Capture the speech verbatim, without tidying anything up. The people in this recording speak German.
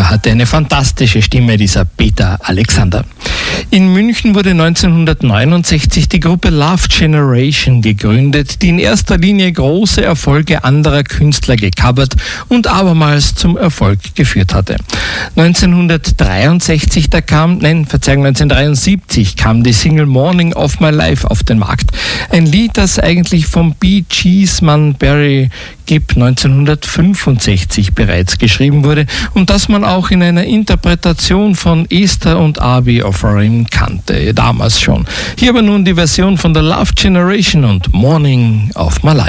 Er hatte eine fantastische Stimme, dieser Peter Alexander. In München wurde neunzehnhundertneunundsechzig die Gruppe Love Generation gegründet, die in erster Linie große Erfolge anderer Künstler gecovert und abermals zum Erfolg geführt hatte. neunzehnhundertdreiundsechzig, da kam, nein, Verzeihung, neunzehnhundertdreiundsiebzig kam die Single Morning of My Life auf den Markt. Ein Lied, das eigentlich vom Bee Gees Mann Barry Gibb neunzehnhundertfünfundsechzig bereits geschrieben wurde und das man auch in einer Interpretation von Esther und Abi Offering kannte, damals schon. Hier aber nun die Version von der Love Generation und Morning of My Life.